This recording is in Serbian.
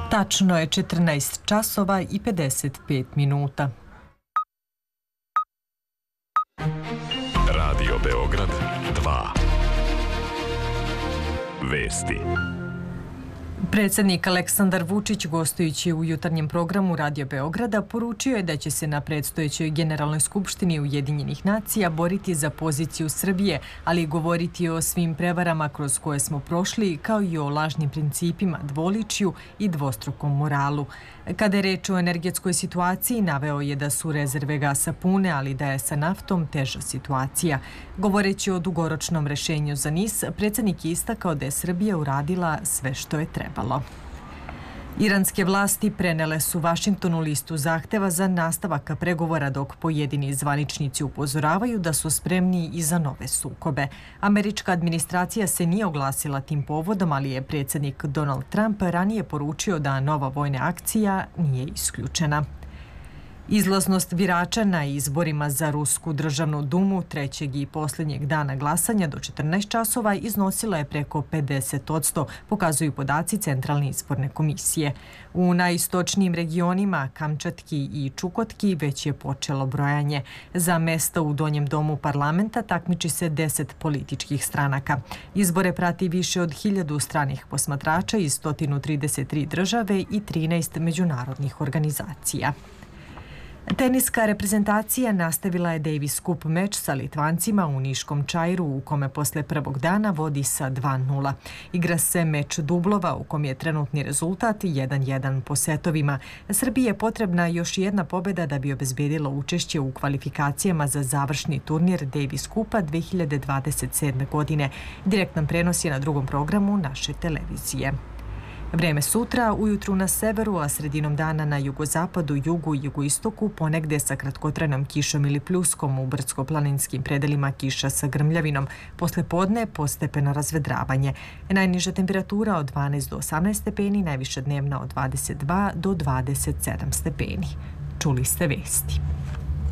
Tačno je 14 časova i 55 minuta. Radio Beograd 2. Vesti. Predsjednik Aleksandar Vučić, gostujući u jutarnjem programu Radio Beograda, poručio je da će se na predstojećoj Generalnoj skupštini Ujedinjenih nacija boriti za poziciju Srbije, ali i govoriti o svim prevarama kroz koje smo prošli, kao i o lažnim principima, dvoličju i dvostrukom moralu. Kada je reč o energetskoj situaciji, naveo je da su rezerve gasa pune, ali da je sa naftom teža situacija. Govoreći o dugoročnom rešenju za NIS, predsjednik je istakao da je Srbija uradila sve što je trebalo. Iranske vlasti prenele su Vašingtonu listu zahteva za nastavak pregovora, dok pojedini zvaničnici upozoravaju da su spremni i za nove sukobe. Američka administracija se nije oglasila tim povodom, ali je predsjednik Donald Trump ranije poručio da nova vojna akcija nije isključena. Izlaznost birača na izborima za Rusku državnu dumu trećeg i posljednjeg dana glasanja do 14 časova iznosila je preko 50%, pokazuju podaci Centralne izborne komisije. U najistočnijim regionima Kamčatki i Čukotki već je počelo brojanje. Za mesta u Donjem domu parlamenta takmiči se 10 političkih stranaka. Izbore prati više od 1000 stranih posmatrača iz 133 države i 13 međunarodnih organizacija. Teniska reprezentacija nastavila je Davis Cup meč sa Litvancima u Niškom Čairu, u kome posle prvog dana vodi sa 2:0. Igra se meč dublova u kom je trenutni rezultat 1:1 po setovima. Srbiji je potrebna još jedna pobjeda da bi obezbedila učešće u kvalifikacijama za završni turnir Davis Cupa 2027. godine. Direktan prenos je na drugom programu naše televizije. Vreme sutra, ujutru na severu, a sredinom dana na jugozapadu, jugu i jugoistoku, ponegde sa kratkotrajnom kišom ili pljuskom, u brdsko-planinskim predelima kiša sa grmljavinom. Posle podne postepeno razvedravanje. Najniža temperatura od 12 do 18 stepeni, najviša dnevna od 22 do 27 stepeni. Čuli ste vesti.